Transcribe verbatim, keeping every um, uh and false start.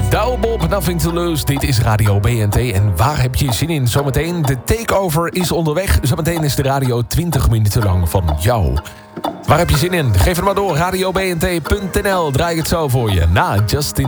Douwe Bob, Nothing to Lose. Dit is Radio B N T. En waar heb je zin in? Zometeen, de takeover is onderweg. Zometeen is de radio twintig minuten lang van jou. Waar heb je zin in? Geef het maar door. radio b n t punt n l. Draai ik het zo voor je. Na Justin